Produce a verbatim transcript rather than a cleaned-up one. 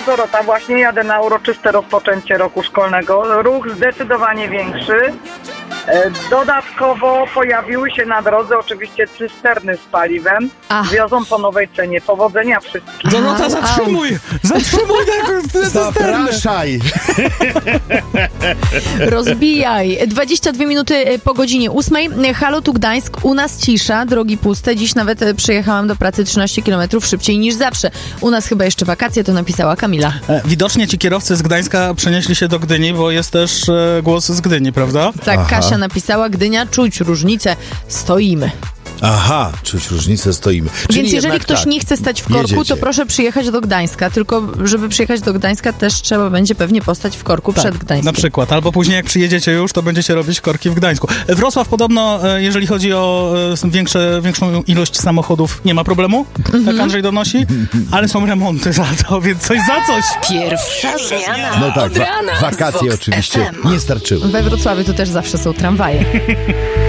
Dorota, właśnie jadę na uroczyste rozpoczęcie roku szkolnego. Ruch zdecydowanie większy. Dodatkowo pojawiły się na drodze oczywiście cysterny z paliwem. Ach. Wiozą po nowej cenie. Powodzenia wszystkim. Donata, zatrzymuj! Zatrzymuj tę cysternę! Zapraszaj! Rozbijaj. dwadzieścia dwie minuty po godzinie ósmej. Halo, tu Gdańsk. U nas cisza, drogi puste. Dziś nawet przyjechałam do pracy trzynaście kilometrów szybciej niż zawsze. U nas chyba jeszcze wakacje, to napisała Kamila. Widocznie ci kierowcy z Gdańska przenieśli się do Gdyni, bo jest też e, głos z Gdyni, prawda? Tak, Aha. Kasia napisała, Gdynia, czuć różnicę, stoimy. Aha, czuć różnicę, stoimy. Czyli Więc jeżeli ktoś tak, nie chce stać w korku, jedziecie. to proszę przyjechać do Gdańska. Tylko żeby przyjechać do Gdańska, też trzeba będzie pewnie postać w korku Tak, przed Gdańskiem. na przykład. Albo później jak przyjedziecie już, to będziecie robić korki w Gdańsku. Wrocław podobno, e, jeżeli chodzi o e, większe, większą ilość samochodów, nie ma problemu, Mhm. jak Andrzej donosi, ale są remonty za to, więc coś za coś. Pierwsza zmiana No tak, od wa- rana z wakacje Vox oczywiście F M. nie starczyły. We Wrocławiu to też zawsze są tramwaje.